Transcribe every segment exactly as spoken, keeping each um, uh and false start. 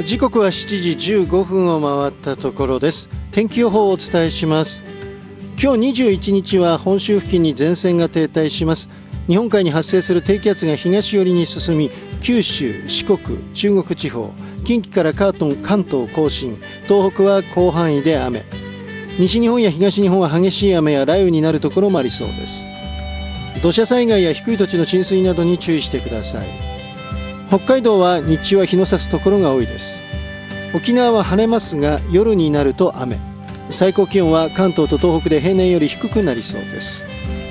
時刻はしちじじゅうごふんを回ったところです。天気予報をお伝えします。今日にじゅういちにちは本州付近に前線が停滞します。日本海に発生する低気圧が東寄りに進み、九州、四国、中国地方、近畿から関東、関東甲信、東北は広範囲で雨、西日本や東日本は激しい雨や雷雨になるところもありそうです。土砂災害や低い土地の浸水などに注意してください。北海道は日中は日の差すところが多いです。沖縄は晴れますが夜になると雨、最高気温は関東と東北で平年より低くなりそうです。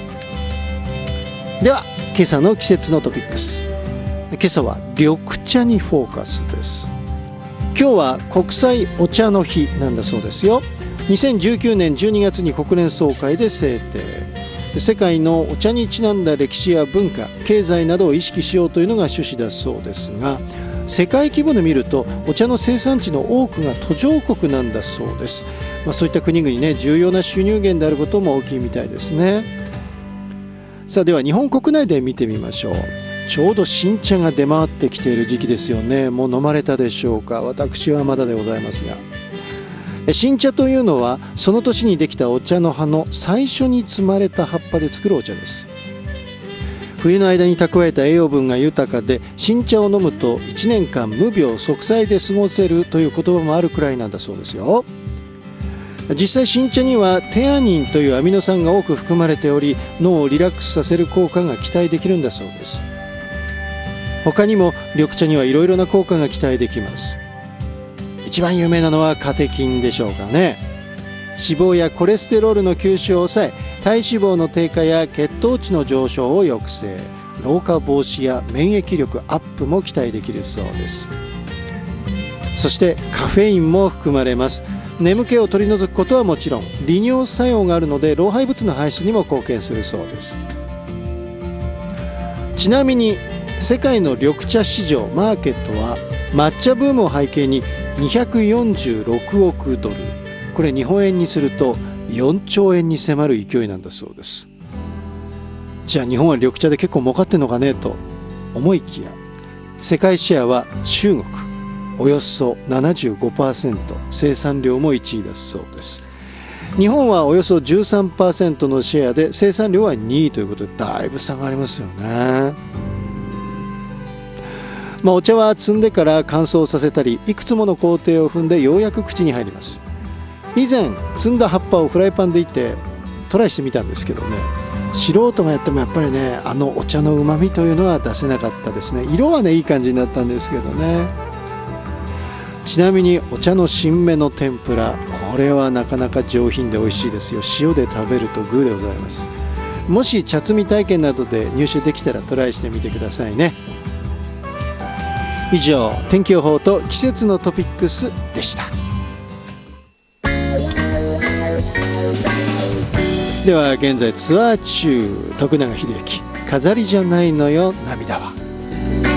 では今朝の季節のトピックス。今朝は緑茶にフォーカスです。今日は国際お茶の日なんだそうですよ。にせんじゅうきゅうねんじゅうにがつに国連総会で制定。世界のお茶にちなんだ歴史や文化、経済などを意識しようというのが趣旨だそうですが、世界規模で見るとお茶の生産地の多くが途上国なんだそうです。まあ、そういった国々ね、重要な収入源であることも大きいみたいですね。さあ、では日本国内で見てみましょう。ちょうど新茶が出回ってきている時期ですよね。もう飲まれたでしょうか。私はまだでございますが、新茶というのはその年にできたお茶の葉の最初に摘まれた葉っぱで作るお茶です。冬の間に蓄えた栄養分が豊かで、新茶を飲むといちねんかん無病息災で過ごせるという言葉もあるくらいなんだそうですよ。実際新茶にはテアニンというアミノ酸が多く含まれており、脳をリラックスさせる効果が期待できるんだそうです。他にも緑茶にはいろいろな効果が期待できます。一番有名なのはカテキンでしょうかね。脂肪やコレステロールの吸収を抑え、体脂肪の低下や血糖値の上昇を抑制、老化防止や免疫力アップも期待できるそうです。そしてカフェインも含まれます。眠気を取り除くことはもちろん、利尿作用があるので老廃物の排出にも貢献するそうです。ちなみに世界の緑茶市場マーケットは抹茶ブームを背景ににひゃくよんじゅうろくおくドル、これ日本円にするとよんちょうえんに迫る勢いなんだそうです。じゃあ日本は緑茶で結構儲かってんのかねと思いきや、世界シェアは中国およそ ななじゅうごパーセント、生産量もいちいだそうです。日本はおよそ じゅうさんパーセント のシェアで生産量はにいということで、だいぶ差がありますよね。まあ、お茶は摘んでから乾燥させたり、いくつもの工程を踏んでようやく口に入ります。以前摘んだ葉っぱをフライパンでいってトライしてみたんですけどね、素人がやってもやっぱりね、あのお茶のうまみというのは出せなかったですね。色はねいい感じになったんですけどね。ちなみにお茶の新芽の天ぷら、これはなかなか上品で美味しいですよ。塩で食べるとグーでございます。もし茶摘み体験などで入手できたらトライしてみてくださいね。以上、天気予報と季節のトピックスでした。では現在ツアー中、徳永英明、飾りじゃないのよ涙は。